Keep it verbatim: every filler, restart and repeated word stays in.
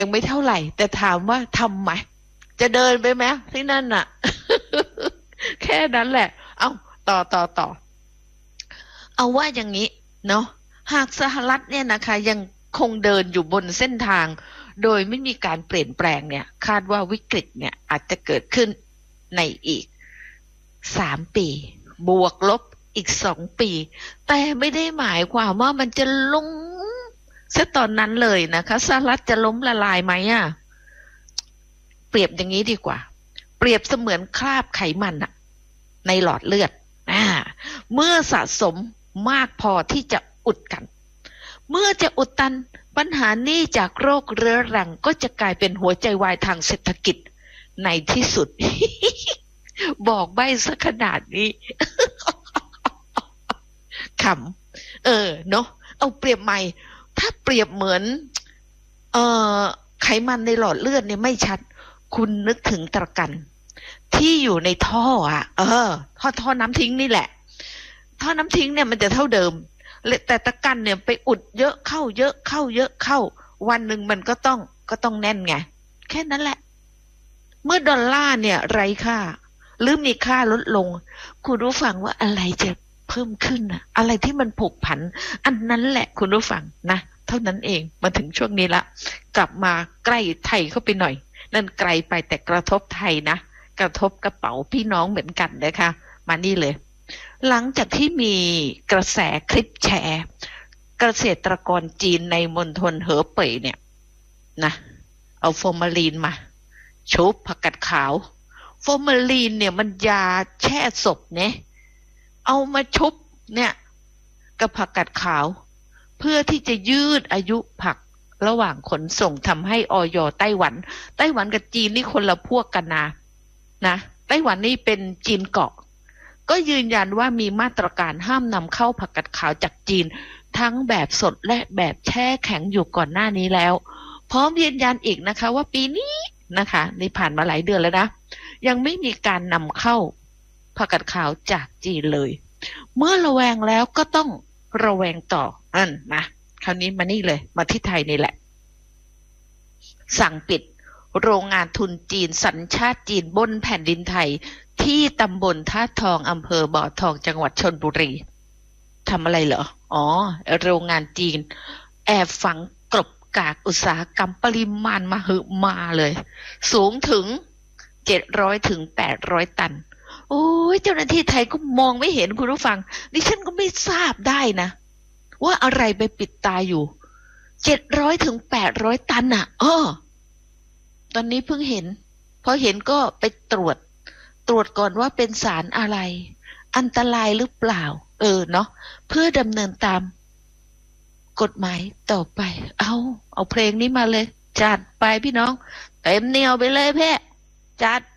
ยังไม่เท่าไหร่แต่ถามว่าทำไหมจะเดินไปไหมที่นั่นน่ะ แค่นั้นแหละเอาต่อต่อต่อเอาว่าอย่างนี้เนาะหากสหรัฐเนี่ยนะคะยังคงเดินอยู่บนเส้นทางโดยไม่มีการเปลี่ยนแปลงเนี่ยคาดว่าวิกฤตเนี่ยอาจจะเกิดขึ้นในอีกสามปีบวกลบอีกสองปีแต่ไม่ได้หมายความว่ามันจะลงซะตอนนั้นเลยนะคะสหรัฐจะล้มละลายไหมอ่ะเปรียบอย่างนี้ดีกว่าเปรียบเสมือนคราบไขมันอะในหลอดเลือดอ่าเมื่อสะสมมากพอที่จะอุดกันเมื่อจะอุดตันปัญหานี้จากโรคเรื้อรังก็จะกลายเป็นหัวใจวายทางเศรษฐกิจในที่สุด บอกใบ้ซะขนาดนี้ ขำเออเนาะเอาเปรียบใหม่ถ้าเปรียบเหมือนเอ่อไขมันในหลอดเลือดเนี่ยไม่ชัดคุณนึกถึงตะกันที่อยู่ในท่ออ่ะเออท่อท่อน้ำทิ้งนี่แหละท่อน้ำทิ้งเนี่ยมันจะเท่าเดิมแต่ตะกันเนี่ยไปอุดเยอะเข้าเยอะเข้าเยอะเข้าวันหนึ่งมันก็ต้องก็ต้องแน่นไงแค่นั้นแหละเมื่อดอลลาร์เนี่ยไร้ค่าหรือมีค่าลดลงคุณรู้ฟังว่าอะไรจะเพิ่มขึ้นอะอะไรที่มันผกผันอันนั้นแหละคุณรู้ฟังนะเท่านั้นเองมาถึงช่วงนี้ละกลับมาใกล้ไทยเข้าไปหน่อยนั่นไกลไปแต่กระทบไทยนะกระทบกระเป๋าพี่น้องเหมือนกันนะคะมานี่เลยหลังจากที่มีกระแสคลิปแชร์เกษตรกรจีนในมณฑลเหอเป่ยเนี่ยนะเอาฟอร์มาลีนมาชุบผักกาดขาวฟอร์มาลีนเนี่ยมันยาแช่ศพเนี่ยเอามาชุบเนี่ยกับผักกาดขาวเพื่อที่จะยืดอายุผักระหว่างขนส่งทำให้อย.ไต้หวันไต้หวันกับจีนนี่คนละพวกกันนะนะไต้หวันนี่เป็นจีนเกาะก็ยืนยันว่ามีมาตรการห้ามนำเข้าผักกาดขาวจากจีนทั้งแบบสดและแบบแช่แข็งอยู่ก่อนหน้านี้แล้วพร้อมยืนยันอีกนะคะว่าปีนี้นะคะนี่ผ่านมาหลายเดือนแล้วนะยังไม่มีการนำเข้าผักกาดขาวจากจีนเลยเมื่อระแวงแล้วก็ต้องระแวงต่ออันมาคราวนี้มานี่เลยมาที่ไทยนี่แหละสั่งปิดโรงงานทุนจีนสัญชาติจีนบนแผ่นดินไทยที่ตำบลท่าทองอำเภอบ่อทองจังหวัดชลบุรีทำอะไรเหรออ๋อโรงงานจีนแอบฝังกลบกากอุตสาหกรรมปริมาณมหึมาเลยสูงถึงเจ็ดร้อยถึงแปดร้อยตันโอ้ยเจ้าหน้าที่ไทยก็มองไม่เห็นคุณผู้ฟังดิฉันก็ไม่ทราบได้นะว่าอะไรไปปิดตาอยู่เจ็ดร้อยถึงแปดร้อยตันอ่ะเออตอนนี้เพิ่งเห็นพอเห็นก็ไปตรวจตรวจก่อนว่าเป็นสารอะไรอันตรายหรือเปล่าเออเนาะเพื่อดำเนินตามกฎหมายต่อไปเอาเอาเพลงนี้มาเลยจัดไปพี่น้องเต็มเหนียวไปเลยเพ่จัด